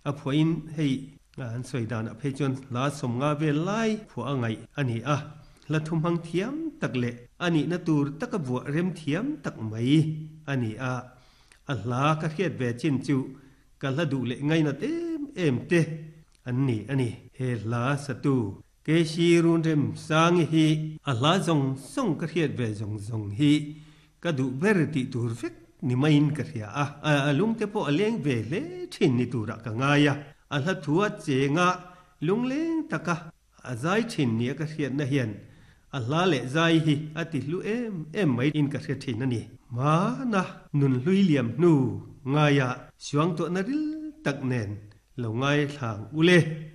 อพอินให้งานสวยดานอเพจนลาสมงาเวไลผัวไงอันนี้ละทุมหังเทียมตักเละอันนี้นตูรตักบัวเร็มเทียมตักไม่อันนี้อัลลาก็เขียนเวจินจูกัลละดูเละไงนัดเอ็มเตอันนี้เฮลาสตูเกชีรุนเร็มสางฮีอัลลาจงส่งก็เขียนเวจงฮีก็ดูเวรติตูร์เฟกนี่ไม่อินก็เรียลุงเทปอเลี้ยงเวเลชินนี่ตูรักง่ายอัลลาทัวเจงะลุงเลี้ยงตะกะใจชินนี่ก็เขียนนะเฮียนอัลลาเลใจฮีอติลุเอ็มไม่อินก็เขียนทินนั่นนี่มานะนุนลุยเลียมนูง่ายช่วงตัวนริลตักเนนเราง่ายทางอุเล